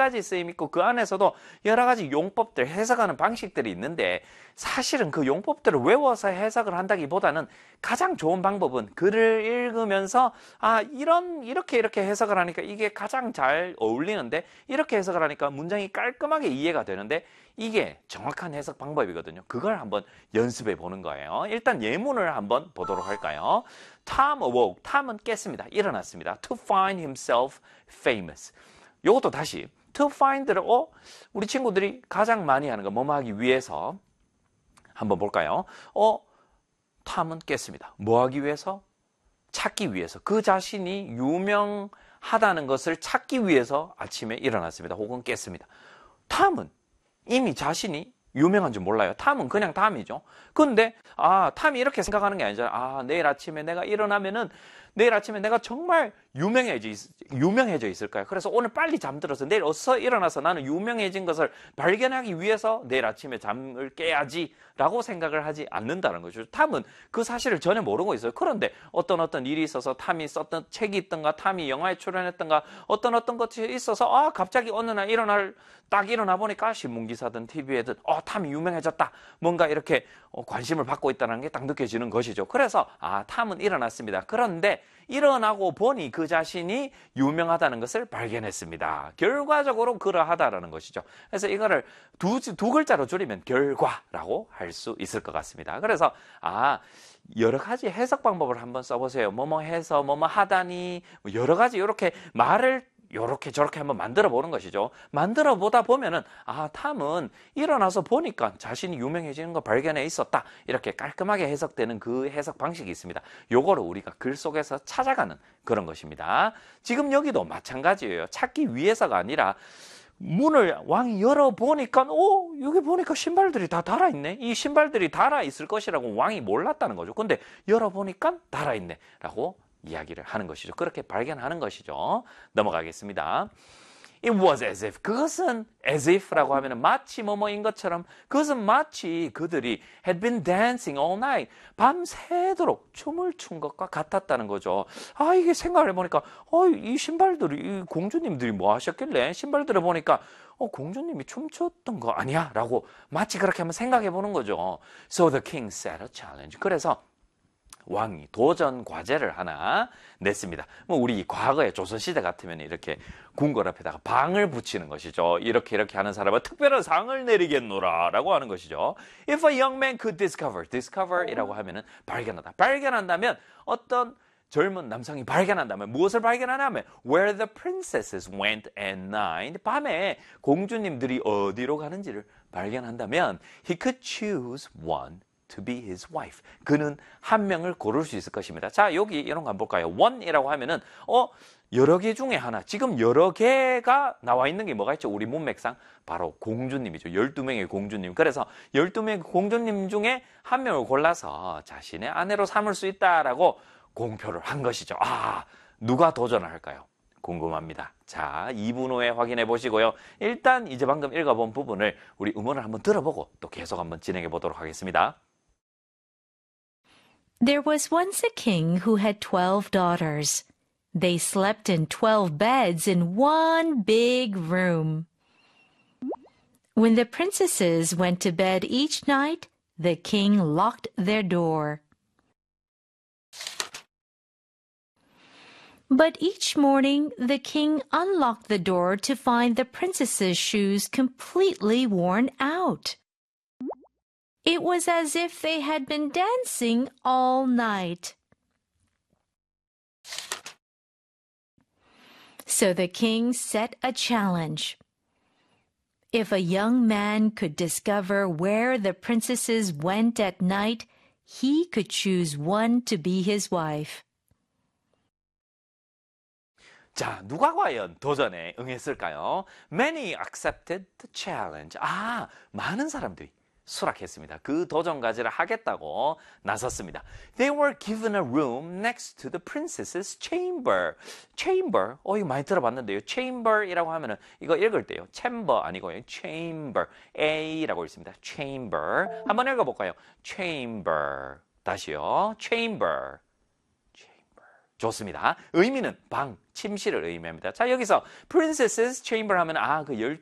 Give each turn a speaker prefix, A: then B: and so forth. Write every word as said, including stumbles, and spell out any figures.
A: 가지 쓰임이 있고 그 안에서도 여러 가지 용법들, 해석하는 방식들이 있는데 사실은 그 용법들을 외워서 해석을 한다기보다는 가장 좋은 방법은 글을 읽으면서 아 이런 이렇게 이렇게 해석을 하니까 이게 가장 잘 어울리는데 이렇게 해석을 하니까 문장이 깔끔하게 이해가 되는데 이게 정확한 해석 방법이거든요. 그걸 한번 연습해 보는 거예요. 일단 예문을 한번 보도록 할까요? Tom awoke. 탐은 깼습니다. 일어났습니다. To find himself famous. 요것도 다시 to find를 어? 우리 친구들이 가장 많이 하는 거 뭐뭐 하기 위해서 한번 볼까요? 어? 탐은 깼습니다. 뭐 하기 위해서? 찾기 위해서. 그 자신이 유명하다는 것을 찾기 위해서 아침에 일어났습니다. 혹은 깼습니다. 탐은 이미 자신이 유명한 줄 몰라요. 탐은 그냥 탐이죠. 근데 아 탐이 이렇게 생각하는 게 아니잖아요. 아 내일 아침에 내가 일어나면은 내일 아침에 내가 정말 유명해져, 있, 유명해져 있을까요? 그래서 오늘 빨리 잠들어서 내일 어서 일어나서 나는 유명해진 것을 발견하기 위해서 내일 아침에 잠을 깨야지 라고 생각을 하지 않는다는 거죠. 탐은 그 사실을 전혀 모르고 있어요. 그런데 어떤 어떤 일이 있어서 탐이 썼던 책이 있던가 탐이 영화에 출연했던가 어떤 어떤 것이 있어서 아 갑자기 어느 날 일어날 딱 일어나 보니까 신문기사든 티비에든 어 탐이 유명해졌다. 뭔가 이렇게 관심을 받고 있다는 게 딱 느껴지는 것이죠. 그래서 아 탐은 일어났습니다. 그런데 일어나고 보니 그 자신이 유명하다는 것을 발견했습니다. 결과적으로 그러하다라는 것이죠. 그래서 이거를 두, 두 글자로 줄이면 결과라고 할 수 있을 것 같습니다. 그래서 아 여러 가지 해석 방법을 한번 써보세요. 뭐뭐 해서 뭐뭐 하다니 여러 가지 이렇게 말을 요렇게 저렇게 한번 만들어 보는 것이죠. 만들어 보다 보면은 아 탐은 일어나서 보니까 자신이 유명해지는 거 발견해 있었다. 이렇게 깔끔하게 해석되는 그 해석 방식이 있습니다. 요거를 우리가 글 속에서 찾아가는 그런 것입니다. 지금 여기도 마찬가지예요. 찾기 위해서가 아니라 문을 왕이 열어보니까 오 여기 보니까 신발들이 다 달아있네. 이 신발들이 달아있을 것이라고 왕이 몰랐다는 거죠. 근데 열어보니까 달아있네 라고 이야기를 하는 것이죠. 그렇게 발견하는 것이죠. 넘어가겠습니다. It was as if. 그것은 as if라고 하면 마치 뭐뭐인 것처럼 그것은 마치 그들이 had been dancing all night. 밤새도록 춤을 춘 것과 같았다는 거죠. 아 이게 생각을 해보니까 어, 이 신발들이 이 공주님들이 뭐 하셨길래 신발들을 보니까 어, 공주님이 춤췄던 거 아니야? 라고 마치 그렇게 한번 생각해 보는 거죠. So the king set a challenge. 그래서 왕이 도전 과제를 하나 냈습니다. 뭐 우리 과거의 조선시대 같으면 이렇게 궁궐 앞에다가 방을 붙이는 것이죠. 이렇게 이렇게 하는 사람은 특별한 상을 내리겠노라 라고 하는 것이죠. If a young man could discover, discover 이라고 하면은 발견하다. 발견한다면 어떤 젊은 남성이 발견한다면 무엇을 발견하냐면 where the princesses went at night. 밤에 공주님들이 어디로 가는지를 발견한다면 he could choose one to be his wife. 그는 한 명을 고를 수 있을 것입니다. 자, 여기 이런 거 한번 볼까요? one이라고 하면은 어 여러 개 중에 하나. 지금 여러 개가 나와 있는 게 뭐가 있죠? 우리 문맥상 바로 공주님이죠. 열두 명의 공주님. 그래서 열두 명의 공주님 중에 한 명을 골라서 자신의 아내로 삼을 수 있다라고 공표를 한 것이죠. 아, 누가 도전을 할까요? 궁금합니다. 자, 이 분 후에 확인해 보시고요. 일단 이제 방금 읽어본 부분을 우리 음원을 한번 들어보고 또 계속 한번 진행해 보도록 하겠습니다.
B: There was once a king who had twelve daughters. They slept in twelve beds in one big room. When the princesses went to bed each night, the king locked their door. But each morning, the king unlocked the door to find the princess's shoes completely worn out. It was as if they had been dancing all night. So the king set a challenge. If a young man could discover where the princesses went at night, he could choose one to be his wife.
A: 자, 누가 과연 도전에 응했을까요? Many accepted the challenge. 아, 많은 사람들이 수락했습니다. 그 도전 과제를 하겠다고 나섰습니다. They were given a room next to the princess's chamber. chamber, 어 이거 많이 들어봤는데요. chamber이라고 하면은 이거 읽을 때요. chamber 아니고요. chamber, A라고 있습니다. chamber. 한번 읽어볼까요? chamber. 다시요. chamber. 좋습니다. 의미는 방, 침실을 의미합니다. 자, 여기서 princess's chamber 하면 아, 그